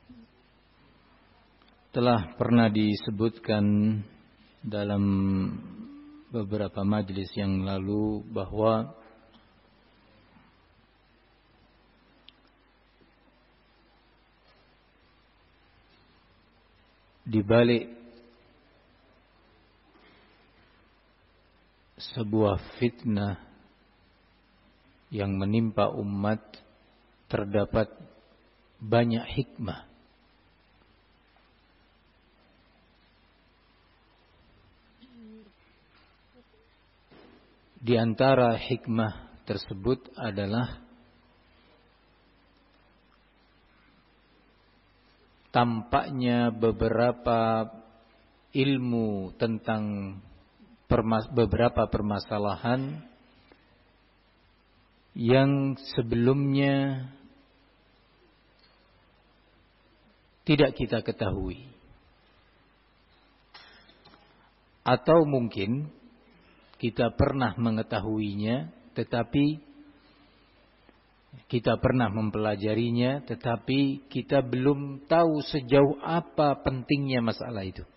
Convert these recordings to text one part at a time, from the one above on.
telah pernah disebutkan dalam beberapa majelis yang lalu bahwa di balik sebuah fitnah yang menimpa umat terdapat banyak hikmah. Di antara hikmah tersebut adalah tampaknya beberapa ilmu tentang beberapa permasalahan yang sebelumnya tidak kita ketahui, atau mungkin kita pernah mengetahuinya, tetapi kita pernah mempelajarinya, tetapi kita belum tahu sejauh apa pentingnya masalah itu.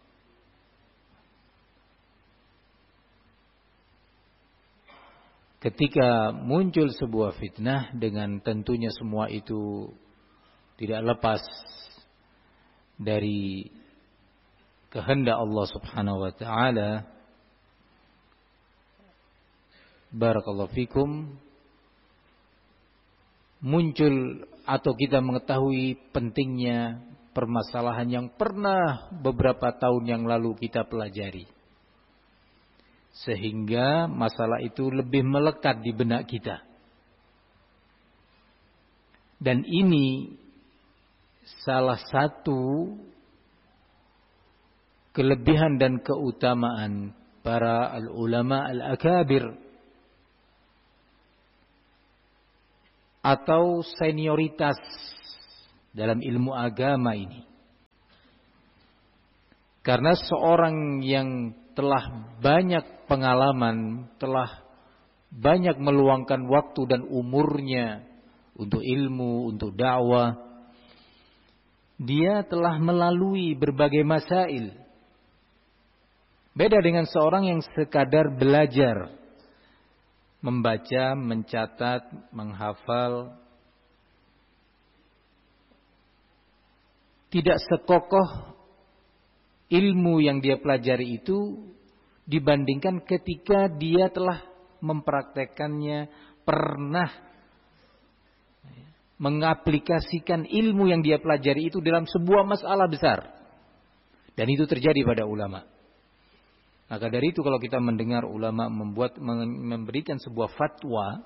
Ketika muncul sebuah fitnah, dengan tentunya semua itu tidak lepas dari kehendak Allah Subhanahu wa taala. Barakallahu fikum, muncul atau kita mengetahui pentingnya permasalahan yang pernah beberapa tahun yang lalu kita pelajari, sehingga masalah itu lebih melekat di benak kita. Dan ini salah satu kelebihan dan keutamaan para al-ulama al-akabir atau senioritas dalam ilmu agama ini. Karena seorang yang telah banyak pengalaman, telah banyak meluangkan waktu dan umurnya untuk ilmu, untuk dakwah, dia telah melalui berbagai masail. Beda dengan seorang yang sekadar belajar, membaca, mencatat, menghafal, tidak sekokoh ilmu yang dia pelajari itu dibandingkan ketika dia telah mempraktekannya, pernah mengaplikasikan ilmu yang dia pelajari itu dalam sebuah masalah besar. Dan itu terjadi pada ulama. Maka dari itu kalau kita mendengar ulama memberikan sebuah fatwa,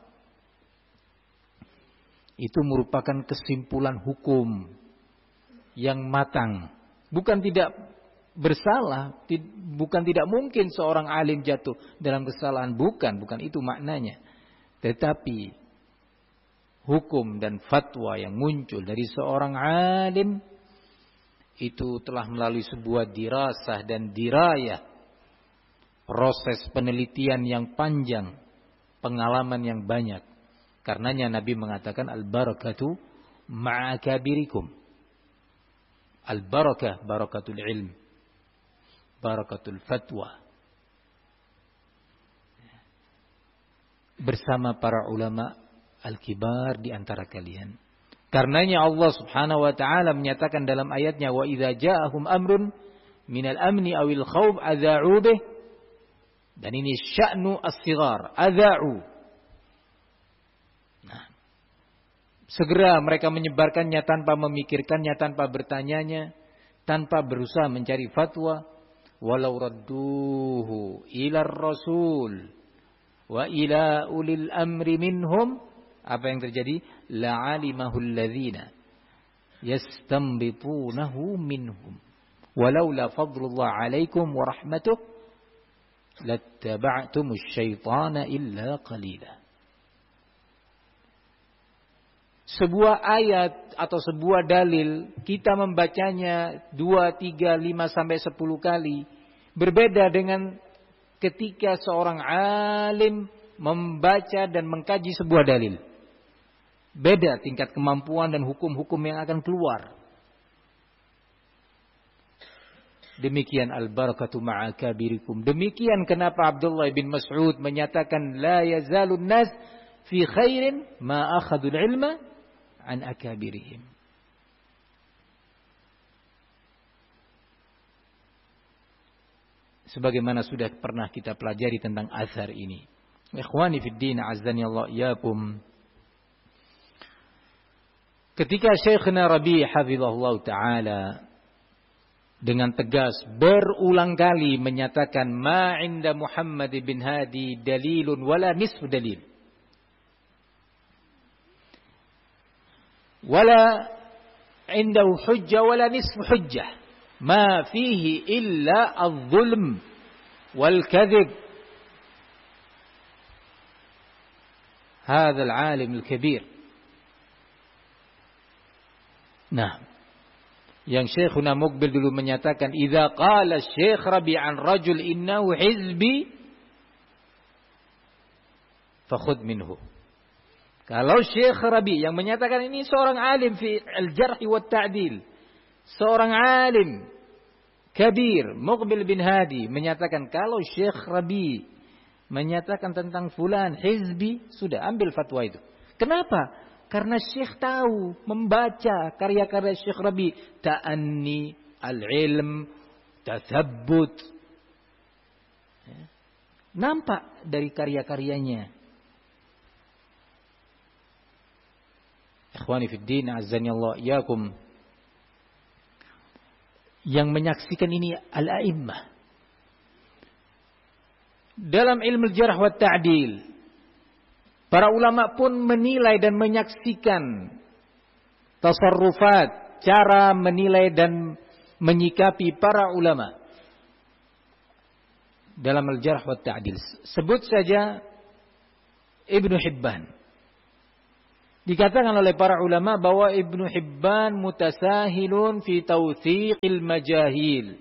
itu merupakan kesimpulan hukum yang matang. Bukan tidak bersalah, bukan tidak mungkin seorang alim jatuh dalam kesalahan, bukan itu maknanya. Tetapi hukum dan fatwa yang muncul dari seorang alim itu telah melalui sebuah dirasah dan dirayah, proses penelitian yang panjang, pengalaman yang banyak. Karenanya Nabi mengatakan al-barakatu ma'akabirikum. Al-barakah, barakatul ilm, barakatul fatwa, bersama para ulama al-kibar di antara kalian. Karenanya Allah Subhanahu wa taala menyatakan dalam ayatnya, wa idza ja'ahum amrun minal amni awil khawf adza'u bih. Dan ini sya'nu as-sighar, adza'u. Nah, segera mereka menyebarkannya tanpa memikirkannya, tanpa bertanyanya, tanpa berusaha mencari fatwa. Walau radduhu ila rasul wa ila ulil amri minhum, apa yang terjadi? La'alimahu alladhina yastanbitunahu minhum walaula fadlullah alaikum wa rahmatuh lattaba'tumus syaitana illa qalila. Sebuah ayat atau sebuah dalil, kita membacanya 2, 3, 5 sampai 10 kali. Berbeda dengan ketika seorang alim membaca dan mengkaji sebuah dalil. Beda tingkat kemampuan dan hukum-hukum yang akan keluar. Demikian al-barakatu ma'a kabirikum. Demikian kenapa Abdullah bin Mas'ud menyatakan la yazalun nas fi khairin ma akhadul ilma an akabirihim. Sebagaimana sudah pernah kita pelajari tentang azhar ini. Ikhwani fid din, azzani Allah iyakum. Ketika Syekhna Rabi' hafizahullah ta'ala dengan tegas berulang kali menyatakan ma 'inda Muhammad bin Hadi dalilun wala nisfu dalil. Wala 'indahu hujjah wala nisfu hujjah. Ma fihi illa al-zulm wal-kadhib. Hadha al-'alim al-kabir. Nah, yang Syekhuna Muqbil dulu menyatakan idza qala Syekh Rabi' an rajul innahu hizbi fakhudh minhu. Kalau Syekh Rabi' yang menyatakan ini seorang alim fi al-jarh wa ta'dil, seorang alim kabir, Muqbil bin Hadi menyatakan kalau Syekh Rabi' menyatakan tentang fulan hizbi, sudah ambil fatwa itu. Kenapa? Karena Syekh tahu, membaca karya-karya Syekh Rabi, ta'anni, al-ilm, tathabbut. Nampak dari karya-karyanya. Ikhwani fid din, azzani Allah iyakum. Yang menyaksikan ini al-a'immah. Dalam ilmu al-jarh wa ta'dil, para ulama pun menilai dan menyaksikan tasarrufat, cara menilai dan menyikapi para ulama dalam al-jarh wa ta'dil. Sebut saja Ibnu Hibban. Dikatakan oleh para ulama bahwa Ibnu Hibban mutasahilun fi tawthiqil majahil.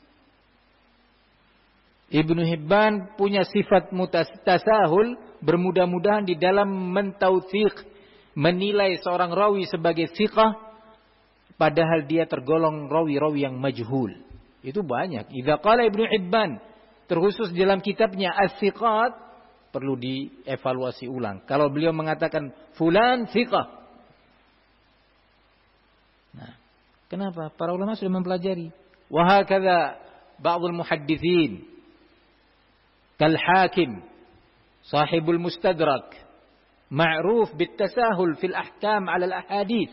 Ibnu Hibban punya sifat tasahul, bermudah-mudahan di dalam mentautsiq, menilai seorang rawi sebagai thiqah padahal dia tergolong rawi-rawi yang majhul. Itu banyak. Idza qala Ibnu Hibban, terkhusus dalam kitabnya As-Thiqat, perlu dievaluasi ulang. Kalau beliau mengatakan fulan thiqah. Nah, kenapa? Para ulama sudah mempelajari. Wa hakadha ba'dul muhadditsin كالحاكم صاحب المستدرك معروف بالتساهل في الأحكام على الأحاديث.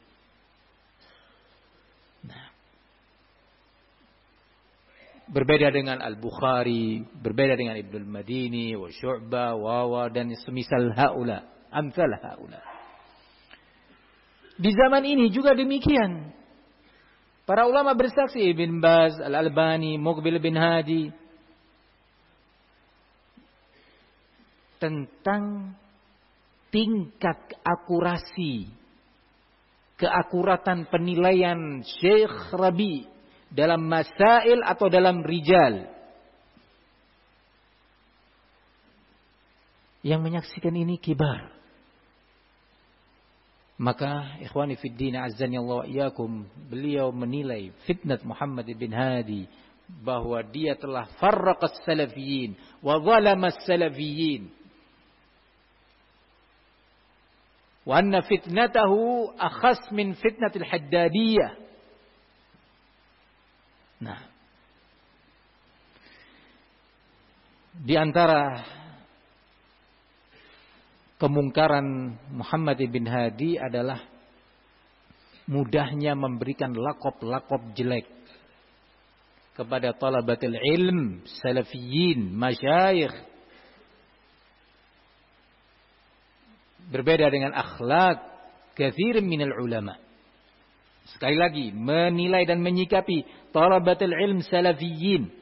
Berbeda dengan Al-Bukhari, berbeda dengan Ibnu al-Madini, wa Syu'bah, wa dan semisal haula, amsal haula. Di zaman ini juga demikian. Para ulama bersaksi, Ibn Baz, Al-Albani, Muqbil bin Hadi, tentang tingkat akurasi, keakuratan penilaian Syekh Rabi dalam masail atau dalam rijal. Yang menyaksikan ini kibar. Maka ikhwani fid din, azzani Allah iyakum, beliau menilai fitnat Muhammad bin Hadi bahwa dia telah farraqas salafiyin wa zalamas salafiyin. Wa anna fitnatahu akhas min fitnatil haddadiyah. Nah, di antara kemungkaran Muhammad bin Hadi adalah mudahnya memberikan laqab-laqab jelek kepada talabatul ilm, salafiyin, masyayikh. Berbeda dengan akhlak katsir minal ulama. Sekali lagi, menilai dan menyikapi talabatul ilm salafiyin,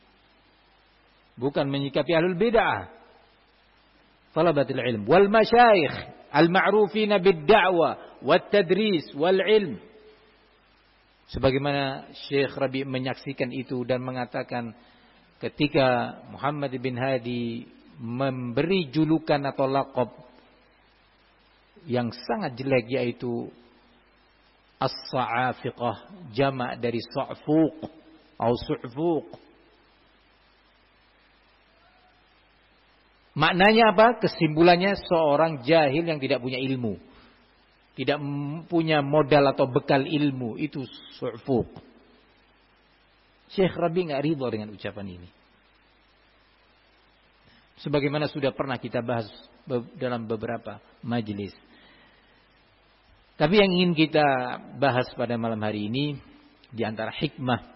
bukan menyikapi ahlul bid'ah. Talabatul ilm wal masyayikh al-ma'rufina bid-da'wa wat tadris wal ilm. Sebagaimana Syekh Rabi menyaksikan itu dan mengatakan ketika Muhammad bin Hadi memberi julukan atau laqab yang sangat jelek, yaitu as-sa'afiqah, jamak dari sa'fuq, atau su'fuq. Maknanya apa? Kesimpulannya seorang jahil yang tidak punya ilmu. Tidak punya modal atau bekal ilmu. Itu su'fuq. Syekh Rabi enggak ridho dengan ucapan ini. Sebagaimana sudah pernah kita bahas dalam beberapa majelis. Tapi yang ingin kita bahas pada malam hari ini, di antara hikmah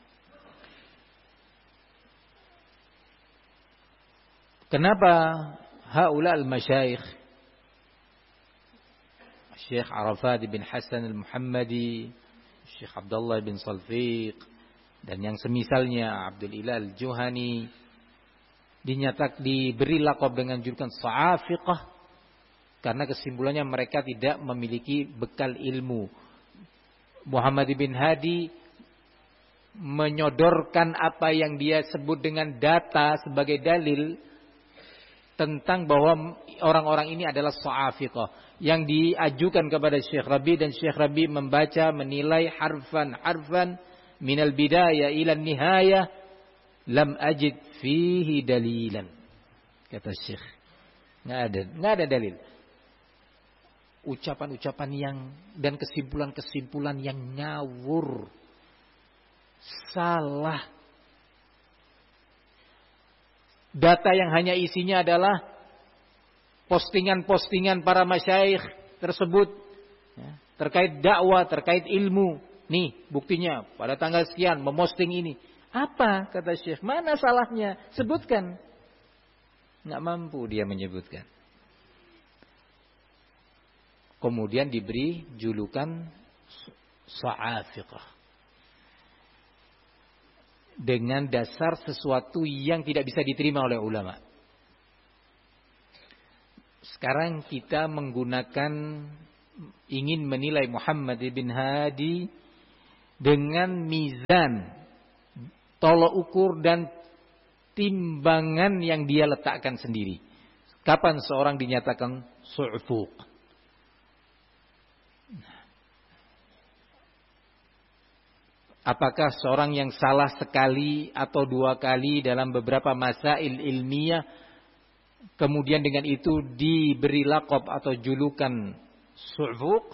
kenapa haula al-masyayikh Syekh Arafat bin Hasan al-Muhammadi, Syekh Abdullah bin Salfiq, dan yang semisalnya Abdul Ilah al-Juhani diberi lakab dengan julukan Sa'afiqah, karena kesimpulannya mereka tidak memiliki bekal ilmu. Muhammad bin Hadi menyodorkan apa yang dia sebut dengan data sebagai dalil tentang bahwa orang-orang ini adalah Sa'afiqah, yang diajukan kepada Syekh Rabi, dan Syekh Rabi membaca, menilai harfan minal bidayah ila nihayah, lam ajid fihi dalilan. Kata Syekh, nggak ada dalil. Ucapan-ucapan yang dan kesimpulan-kesimpulan yang ngawur, salah. Data yang hanya isinya adalah postingan-postingan para masyayikh tersebut terkait dakwah, terkait ilmu. Nih buktinya pada tanggal sekian memosting ini. Apa kata Syekh? Mana salahnya? Sebutkan. Nggak mampu dia menyebutkan. Kemudian diberi julukan Sa'afiqah, dengan dasar sesuatu yang tidak bisa diterima oleh ulama. Sekarang kita ingin menilai Muhammad bin Hadi dengan mizan, tolok ukur dan timbangan yang dia letakkan sendiri. Kapan seorang dinyatakan su'fuq? Apakah seorang yang salah sekali atau dua kali dalam beberapa masail ilmiah, kemudian dengan itu diberi lakab atau julukan su'fuq?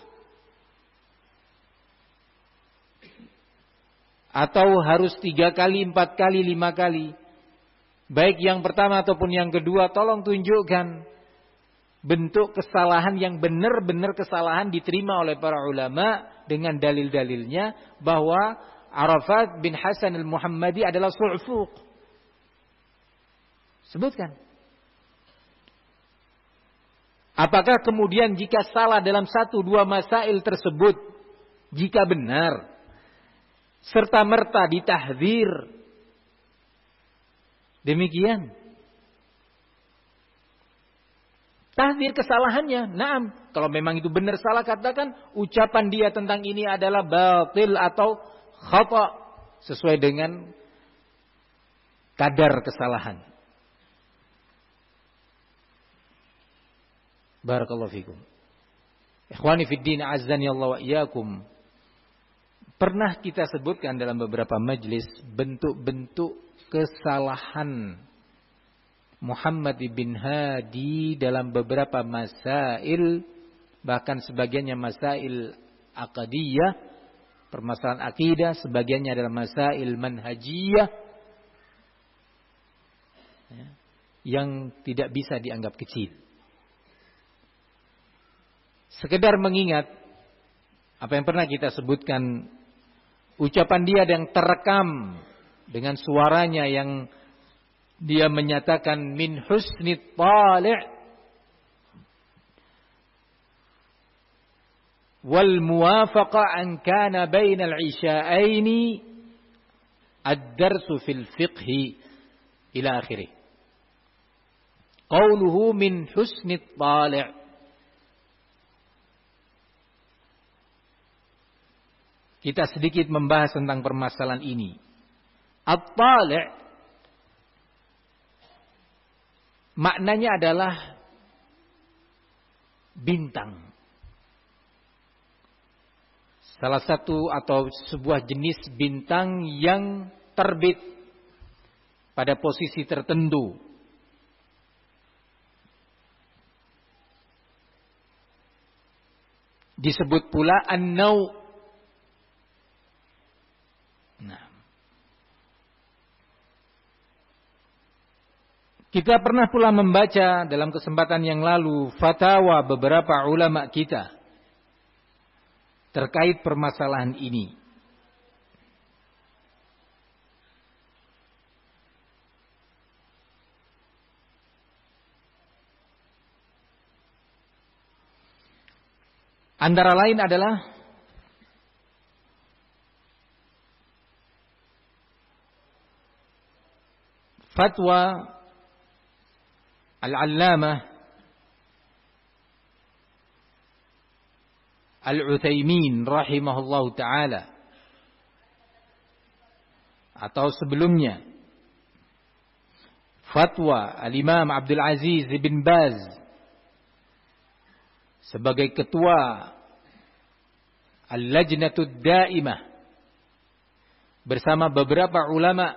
Atau harus 3 kali, 4 kali, 5 kali? Baik yang pertama ataupun yang kedua, tolong tunjukkan bentuk kesalahan yang benar-benar kesalahan diterima oleh para ulama dengan dalil-dalilnya bahwa Arafat bin Hasan al-Muhammadi adalah su'fuq. Sebutkan. Apakah kemudian jika salah dalam 1-2 masail tersebut, jika benar, serta-merta ditahdzir? Demikian. Tahdzir kesalahannya. Naam, kalau memang itu benar salah, katakan ucapan dia tentang ini adalah batil atau khata sesuai dengan kadar kesalahan. Barakallahu fikum. Ikhwani fid din, azzani Allah wa iyyakum. Pernah kita sebutkan dalam beberapa majlis bentuk-bentuk kesalahan Muhammad bin Hadi dalam beberapa masail, bahkan sebagiannya masail aqdiyah, permasalahan akidah, sebagiannya adalah masail manhajiyah yang tidak bisa dianggap kecil. Sekedar mengingat apa yang pernah kita sebutkan, ucapan dia yang terekam dengan suaranya yang dia menyatakan min husni tali' wal muwafaqa an kana bainal isha'aini ad-darsu fil fiqhi ila akhirih. Qauluhu min husni tali'. Kita sedikit membahas tentang permasalahan ini. At-tali' maknanya adalah bintang. Salah satu atau sebuah jenis bintang yang terbit pada posisi tertentu. Disebut pula an-nau'. Nah, kita pernah pula membaca dalam kesempatan yang lalu fatwa beberapa ulama kita terkait permasalahan ini. Antara lain adalah fatwa Al-Allamah Al-Utsaimin rahimahullahu taala, atau sebelumnya fatwa Al-Imam Abdul Aziz bin Baz sebagai ketua Al-Lajnatud Daimah bersama beberapa ulama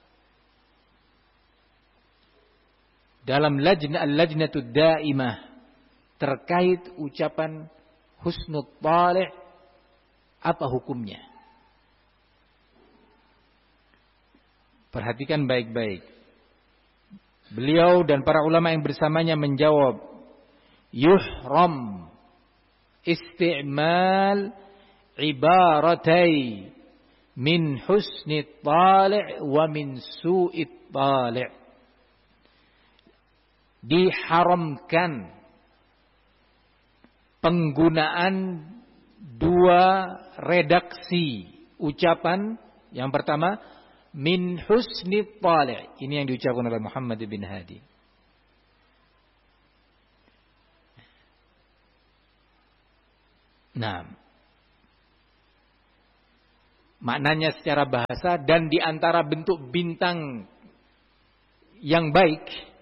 dalam Al-Lajnatud Daimah terkait ucapan husnul talih, apa hukumnya? Perhatikan baik-baik. Beliau dan para ulama yang bersamanya menjawab, yuhram isti'mal ibaratai min husni talih wa min su'i talih. Diharamkan penggunaan dua redaksi ucapan. Yang pertama, min husni talih. Ini yang diucapkan oleh Muhammad bin Hadi. Nah, maknanya secara bahasa, dan di antara bentuk bintang yang baik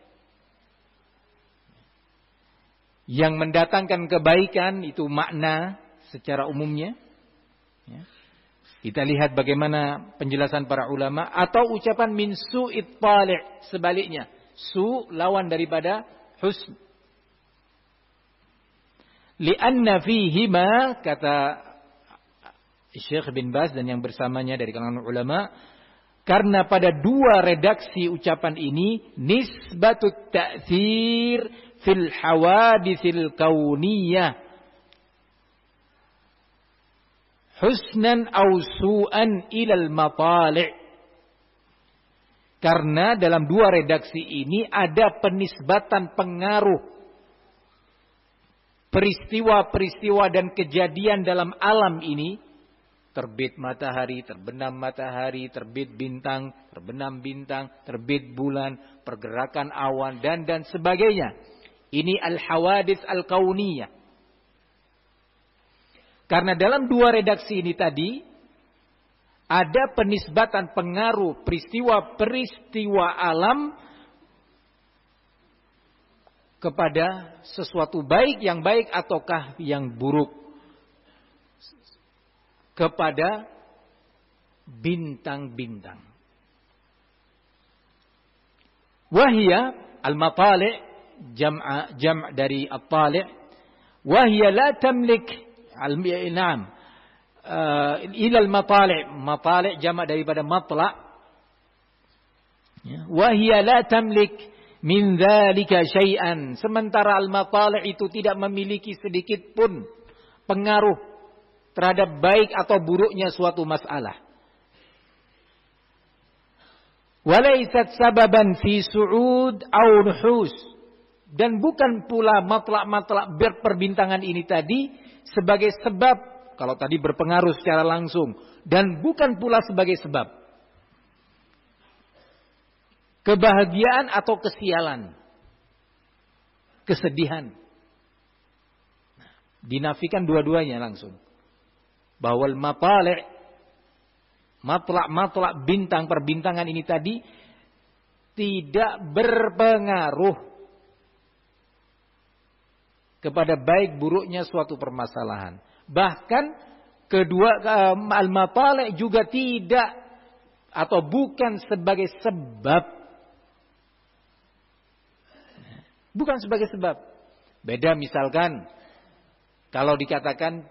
yang mendatangkan kebaikan, itu makna secara umumnya. Kita lihat bagaimana penjelasan para ulama. Atau ucapan min su'it talih, sebaliknya, su lawan daripada husn. Lianna fihima, kata Syekh bin Baz dan yang bersamanya dari kalangan ulama, karena pada dua redaksi ucapan ini nisbatut ta'thir fil hawaditsil kauniyah husnan aw su'an ilal matali'. Karena dalam dua redaksi ini ada penisbatan pengaruh peristiwa-peristiwa dan kejadian dalam alam ini. Terbit matahari, terbenam matahari, terbit bintang, terbenam bintang, terbit bulan, pergerakan awan, dan sebagainya. Ini al-hawadits al-kauniyah. Karena dalam dua redaksi ini tadi ada penisbatan pengaruh peristiwa-peristiwa alam kepada sesuatu baik yang baik ataukah yang buruk, kepada bintang-bintang. Wahia al-matali' jam' dari at-tali'. Wahia la tamlik al-na'am ila al-matali'. Matali' jam' daripada matla'. Wahia la tamlik min dzalika syai'an. Sementara al-matali' itu tidak memiliki sedikit pun pengaruh terhadap baik atau buruknya suatu masalah. Walaysat sababan fi su'ud aw nuhus. Dan bukan pula matlak-matlak berperbintangan ini tadi sebagai sebab, kalau tadi berpengaruh secara langsung, dan bukan pula sebagai sebab kebahagiaan atau kesialan, kesedihan. Dinafikan dua-duanya langsung. Bahwa al-matali', matlak-matlak bintang perbintangan ini tadi tidak berpengaruh kepada baik buruknya suatu permasalahan. Bahkan kedua al-matali' juga tidak atau bukan sebagai sebab. Bukan sebagai sebab. Beda misalkan kalau dikatakan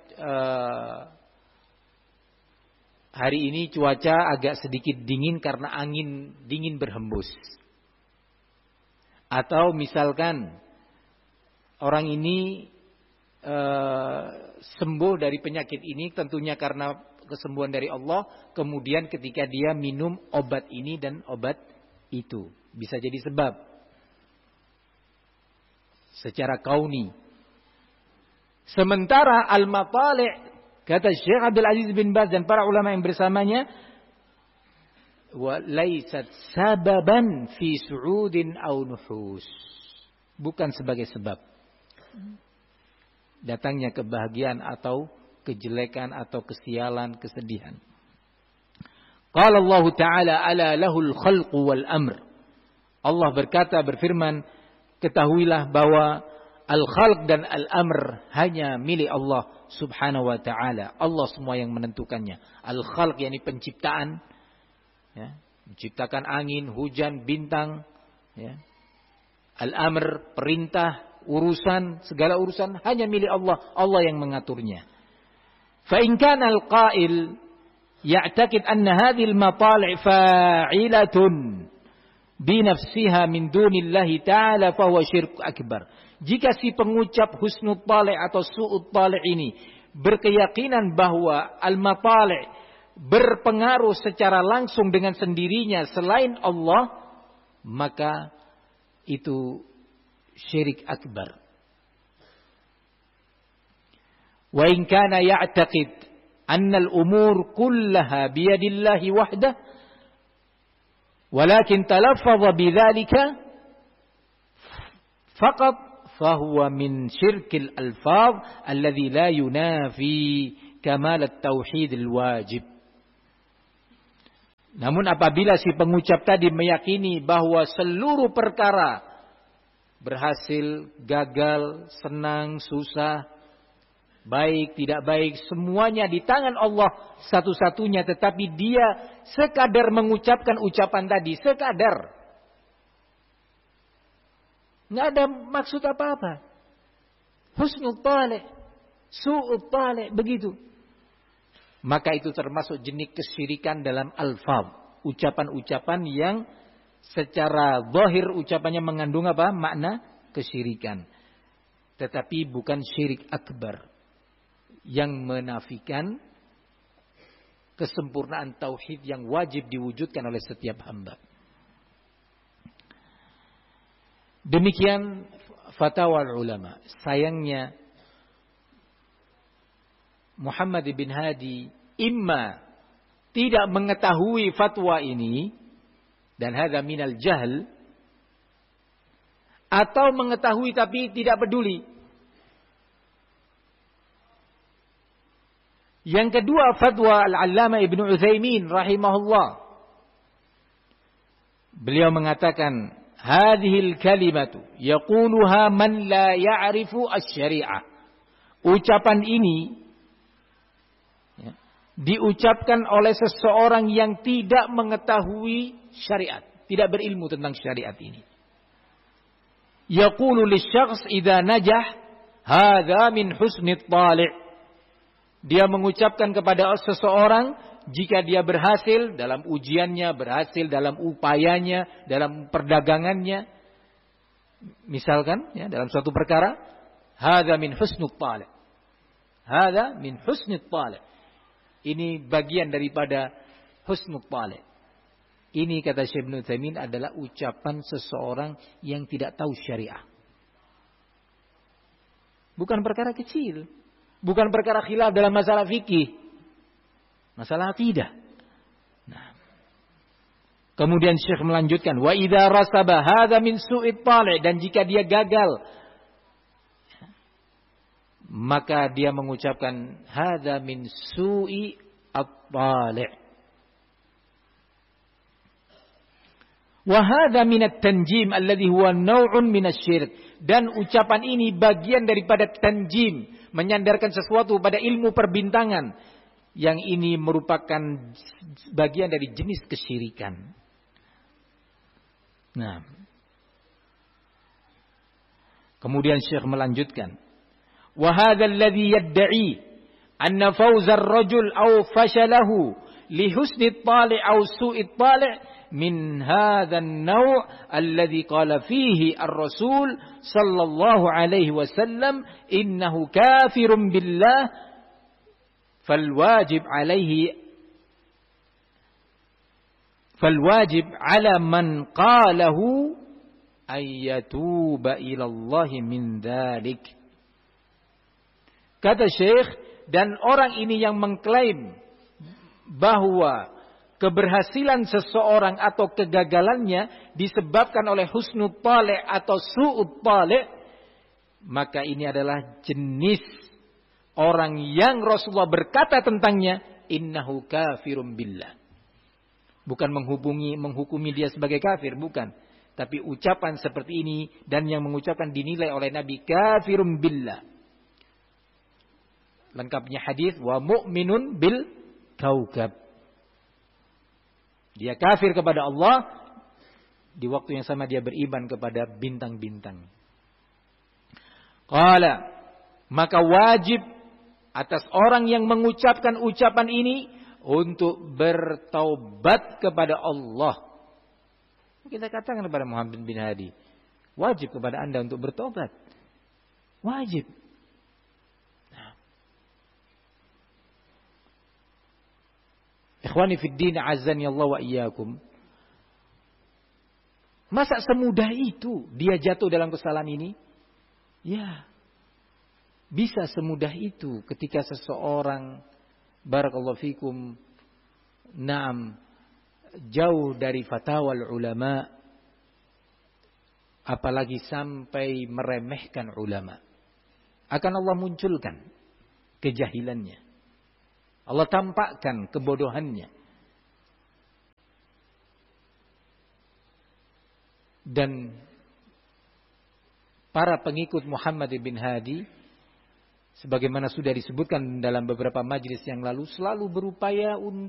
hari ini cuaca agak sedikit dingin karena angin dingin berhembus. Atau misalkan orang ini sembuh dari penyakit ini tentunya karena kesembuhan dari Allah. Kemudian ketika dia minum obat ini dan obat itu. Bisa jadi sebab. Secara kauni. Sementara al-matali' kata Syekh Abdul Aziz bin Baz dan para ulama yang bersamanya, wa laysat sababan fi su'udin aw nuhus. Bukan sebagai sebab datangnya kebahagiaan atau kejelekan atau kesialan, kesedihan. Qala Allah Ta'ala ala lahul khalqu wal amr. Allah berkata, berfirman, ketahuilah bahwa al-khalq dan al-amr hanya milik Allah subhanahu wa ta'ala. Allah semua yang menentukannya. Al-khalq yakni penciptaan, ya, menciptakan angin, hujan, bintang, ya. Al-amr perintah, urusan, segala urusan hanya milik Allah. Allah yang mengaturnya. Fa in kana al-qa'il ya'taqid anna hadhihi al-matali' fa'ilatun bi nafsiha min dunillahi ta'ala fa huwa syirk akbar. Jika si pengucap husnul tali' atau su'ut tali' ini berkeyakinan bahwa al-matali' berpengaruh secara langsung dengan sendirinya selain Allah, maka itu syirik akbar. Wa in kana ya'taqid anna al-umur kullaha biyadillahi wahdah walakin talaffaza bidzalika faqat fahuwa min syirkil alfaz alladhi la yunafi kamal at-tauhid al-wajib. Namun apabila si pengucap tadi meyakini bahwa seluruh perkara berhasil, gagal, senang, susah, baik, tidak baik, semuanya di tangan Allah satu-satunya, tetapi dia sekadar mengucapkan ucapan tadi, sekadar. Nggak ada maksud apa-apa. Husnul tali', su'ut tali', begitu. Maka itu termasuk jenis kesyirikan dalam alfaz. Ucapan-ucapan yang secara zahir ucapannya mengandung apa? Makna kesyirikan. Tetapi bukan syirik akbar. Yang menafikan kesempurnaan tauhid yang wajib diwujudkan oleh setiap hamba. Demikian fatwa ulama. Sayangnya Muhammad bin Hadi imma tidak mengetahui fatwa ini dan hadza minal jahl, atau mengetahui tapi tidak peduli. Yang kedua, fatwa Al-Allamah Ibnu Utsaimin rahimahullah. Beliau mengatakan, hadhil kalimatu yaquluha man la ya'rifu asy-syari'ah. Ucapan ini diucapkan oleh seseorang yang tidak mengetahui syariat, tidak berilmu tentang syariat ini. Yaqulu lisyakhs idza najah hadza min husnit tali'. Dia mengucapkan kepada seseorang jika dia berhasil dalam ujiannya, berhasil dalam upayanya, dalam perdagangannya, misalkan ya, dalam suatu perkara, hadza min husnit tali'. Hadza min husnit tali'. Ini bagian daripada husnul tali'. Ini kata Syekh Ibnu Utsaimin adalah ucapan seseorang yang tidak tahu syariah. Bukan perkara kecil. Bukan perkara khilaf dalam masalah fikih. Masalah akidah. Nah. Kemudian Syekh melanjutkan, wa idza rasaba hadza min su'it tali', dan jika dia gagal, maka dia mengucapkan hadza min su'i at-tali'. Wa hadza min at-tanjim alladhi huwa naw'un min asy-syirk. Dan ucapan ini bagian daripada tanjim, menyandarkan sesuatu pada ilmu perbintangan, yang ini merupakan bagian dari jenis kesyirikan. Nah, kemudian Syekh melanjutkan, wa hadzal ladzi yad'i anna fawza ar-rajul aw fashalahu li husni at-tali' aw su'i at-tali' min hadha an-naw' alladhi qala fihi ar-rasul sallallahu alaihi wasallam innahu kafirun billah فالواجب على من قاله أن يتوب إلى الله من ذلك. Kata Syekh, dan orang ini yang mengklaim bahwa keberhasilan seseorang atau kegagalannya disebabkan oleh husnul tali' atau su'ut tali', maka ini adalah jenis orang yang Rasulullah berkata tentangnya, innahu kafirun billah. Bukan menghukumi dia sebagai kafir, bukan. Tapi ucapan seperti ini dan yang mengucapkan dinilai oleh Nabi kafirun billah. Lengkapnya hadis, wa mu'minun bil kaukab. Dia kafir kepada Allah, di waktu yang sama dia beriman kepada bintang-bintang. Qala, maka wajib atas orang yang mengucapkan ucapan ini untuk bertaubat kepada Allah. Kita katakan kepada Muhammad bin Hadi, wajib kepada Anda untuk bertobat. Wajib. Ikhwani fid din, azani Allah wa iyyakum. Masa semudah itu dia jatuh dalam kesalahan ini? Ya. Bisa semudah itu ketika seseorang, barakallahu fikum, jauh dari fatwa ulama, apalagi sampai meremehkan ulama. Akan Allah munculkan kejahilannya. Allah tampakkan kebodohannya. Dan para pengikut Muhammad bin Hadi, sebagaimana sudah disebutkan dalam beberapa majlis yang lalu, selalu berupaya untuk